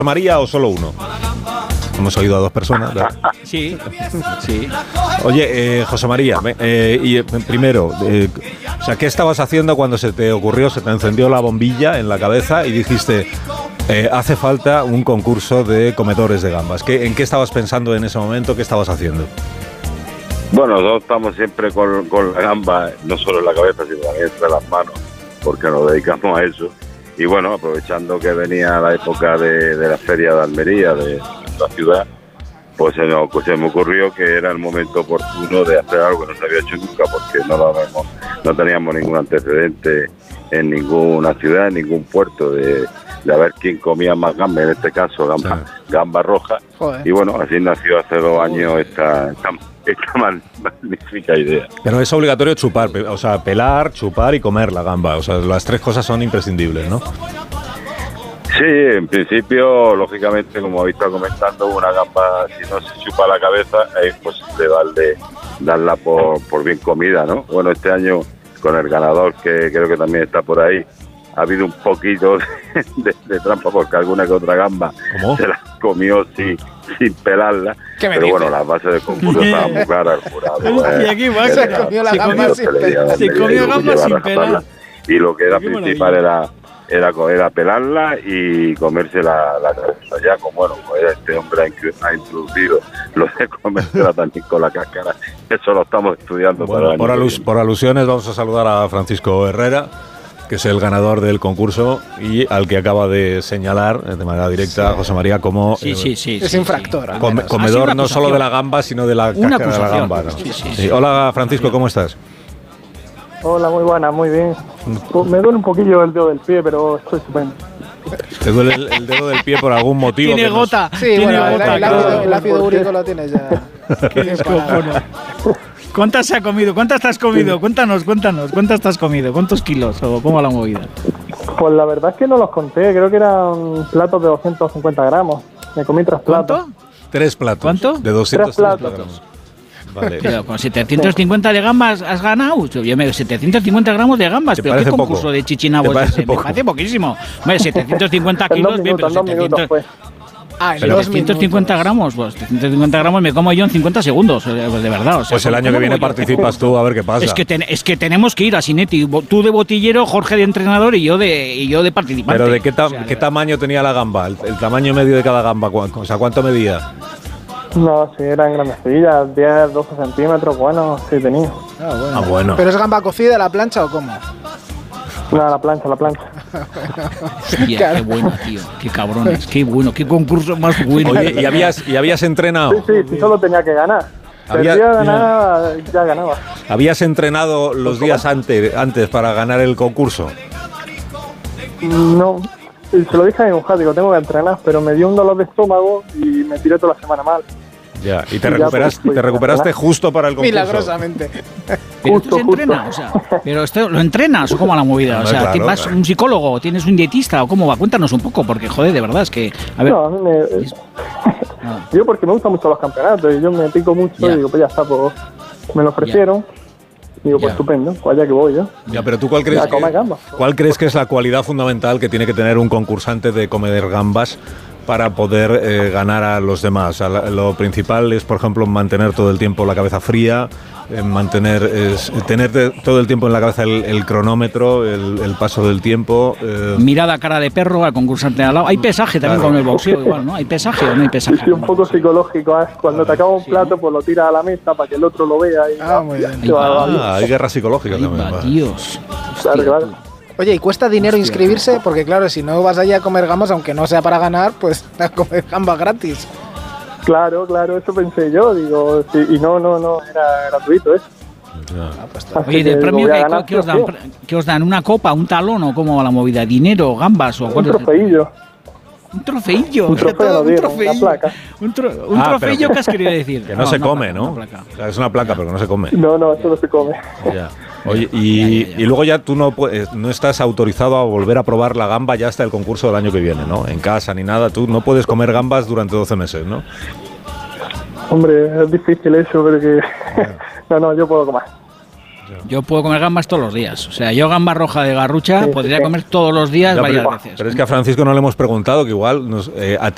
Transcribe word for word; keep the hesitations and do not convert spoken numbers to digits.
María o solo uno? Hemos oído a dos personas, ¿verdad? Sí, sí. Oye, eh, José María, eh, y, eh, primero, eh, o sea, ¿qué estabas haciendo cuando se te ocurrió, se te encendió la bombilla en la cabeza y dijiste, eh, hace falta un concurso de comedores de gambas? ¿Qué, ¿En qué estabas pensando en ese momento? ¿Qué estabas haciendo? Bueno, nosotros estamos siempre con, con la gamba, no solo en la cabeza, sino también entre las manos, porque nos dedicamos a eso. Y bueno, aprovechando que venía la época de, de la feria de Almería, de la ciudad, pues se, nos, pues se me ocurrió que era el momento oportuno de hacer algo que no se había hecho nunca, porque no lo habíamos, no teníamos ningún antecedente en ninguna ciudad, en ningún puerto, de, de a ver quién comía más gamba, en este caso gamba, sí. gamba roja. Joder. Y bueno, así nació hace dos años esta, esta, esta magnífica idea. Pero es obligatorio chupar, o sea, pelar, chupar y comer la gamba, o sea, las tres cosas son imprescindibles, ¿no? Sí, en principio, lógicamente, como habéis estado comentando, una gamba, si no se chupa la cabeza, es posible darle, darla por, por bien comida, ¿no? Bueno, este año, con el ganador, que creo que también está por ahí, ha habido un poquito de, de, de trampa, porque alguna que otra gamba ¿Cómo? se la comió sin, sin pelarla. Pero dice? Bueno, las bases del concurso estaban muy claras, el jurado. Y aquí vas a comió la gamba sin pelar. Se comió gamba sin pelar. Y lo que era principal era... Era, era pelarla y comerse la, la cabeza. Ya como, bueno, pues este hombre ha, ha introducido lo de comérsela también con la cáscara. Eso lo estamos estudiando. Bueno, para por, alus, por alusiones vamos a saludar a Francisco Herrera, que es el ganador del concurso y al que acaba de señalar de manera directa sí. José María como sí, sí, sí, es sí, infractor. Sí. Com, comedor no solo de la gamba, sino de la una cáscara de la gamba. ¿no? Sí, sí, sí. Sí. Hola Francisco, ¿cómo estás? Hola, muy buena, muy bien. Me duele un poquillo el dedo del pie, pero estoy estupendo. ¿Te duele el, el dedo del pie por algún motivo? Tiene gota. Nos... Sí, tiene bueno, gota. El, el, ácido, el ácido úrico lo tienes ya. ¿Cuántas se ha comido? ¿Cuántas te has comido? Cuéntanos, cuéntanos. ¿Cuántas te has comido? ¿Cuántos kilos? ¿O cómo la movida? Pues la verdad es que no los conté. Creo que eran platos de doscientos cincuenta gramos. Me comí tres platos. ¿Cuánto? Tres platos. ¿Cuánto? De doscientos tres platos. gramos. Vale. Pero con setecientos cincuenta de gambas has ganado. Yo me setecientos cincuenta gramos de gambas. ¿Pero qué concurso poco? de chichinabos es ese? Me parece poquísimo. Hombre, setecientos cincuenta kilos, bien, pero setecientos... Ah, pero setecientos cincuenta gramos, pues setecientos cincuenta gramos me como yo en cincuenta segundos, de verdad. O sea, pues el año que viene participas tú, a ver qué pasa. Es que, ten, es que tenemos que ir a Sinetti, tú de botillero, Jorge de entrenador y yo de, y yo de participante. Pero ¿de qué, ta- o sea, qué tamaño tenía la gamba? El, el tamaño medio de cada gamba, o sea, ¿cuánto medía? No, sí, eran grandecillas, diez, doce centímetros, bueno, sí tenía. Ah bueno. ah, bueno. ¿Pero es gamba cocida a la plancha o cómo? No, la plancha, la plancha. Hostia, claro. Qué bueno, tío, qué cabrones, qué bueno, qué concurso más bueno. Oye, ¿y habías, y habías entrenado? Sí, sí, sí, solo tenía que ganar. Había, el día de ganar, ya ganaba. ¿Habías entrenado los días antes, antes para ganar el concurso? No. Y se lo dije a mi mujer, digo, tengo que entrenar, pero me dio un dolor de estómago y me tiré toda la semana mal. Ya, y te, y recuperas, ya, pues, te recuperaste justo para el concurso. Milagrosamente. Pero justo, tú se entrenas, o sea, pero esto, ¿lo entrenas o cómo la movida? No, o sea, claro, ¿vas claro. un psicólogo, tienes un dietista o cómo va? Cuéntanos un poco, porque joder, de verdad es que... A ver, no, a mí me... No. Yo porque me gustan mucho los campeonatos y yo me pico mucho ya. y digo, pues ya está, pues me lo ofrecieron. Ya. Digo, pues ya. estupendo, pues allá que voy yo. Ya, pero tú ¿cuál crees, que, ¿cuál crees que es la cualidad fundamental que tiene que tener un concursante de comer gambas para poder eh, ganar a los demás? O sea, lo principal es, por ejemplo, mantener todo el tiempo la cabeza fría, eh, mantener, es, tener de, todo el tiempo en la cabeza el, el cronómetro, el, el paso del tiempo. Eh. Mirada cara de perro al concursante al lado. Hay pesaje también claro. con el boxeo igual, ¿no? ¿Hay pesaje o no hay pesaje? Sí, un poco psicológico. ¿eh? Cuando te acaba un sí, plato, ¿no? pues lo tiras a la mesa para que el otro lo vea. Y ah, muy bien. Ah, hay guerra psicológica Ahí también. Va, Dios. Claro, Hostia, claro. Oye, ¿y cuesta dinero Hostia, inscribirse? Claro. Porque claro, si no vas allá a comer gambas, aunque no sea para ganar, pues a comer gambas gratis. Claro, claro, eso pensé yo, digo, sí, y no, no, no, era gratuito eso. Ah, pues oye, ¿de premio qué, ¿qué, os dan, ¿qué os dan? ¿Una copa, un talón o cómo va la movida? ¿Dinero, gambas o un trofeillo? Un trofeillo, un trofeo, un trofeillo, una placa. Un, tro, un ah, trofeillo, ¿qué has querido decir? Que no, no se come, placa, ¿no? O sea, es una placa, pero que no se come. No, no, eso no se come. Ya. Oye, y, ya, ya, ya. y luego ya tú no puedes, no estás autorizado a volver a probar la gamba ya hasta el concurso del año que viene, ¿no? En casa ni nada, tú no puedes comer gambas durante doce meses, ¿no? Hombre, es difícil eso, porque no, no, yo puedo comer. Yo puedo comer gambas todos los días. O sea, yo gamba roja de garrucha sí, podría sí. comer todos los días ya, varias pero, veces. Pero es que a Francisco no le hemos preguntado, que igual nos, eh, a ti